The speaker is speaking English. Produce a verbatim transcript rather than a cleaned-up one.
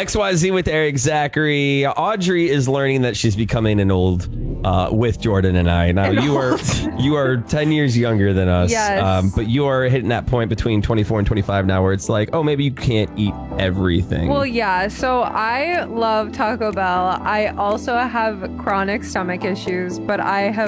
X Y Z with Eric Zachary. Audrey is learning that she's becoming an old uh, with Jordan and I. Now, An you are you are ten years younger than us. Yes. Um, but you are hitting that point between twenty-four and twenty-five now where it's like, oh, maybe you can't eat everything. Well, yeah. So I love Taco Bell. I also have chronic stomach issues, but I have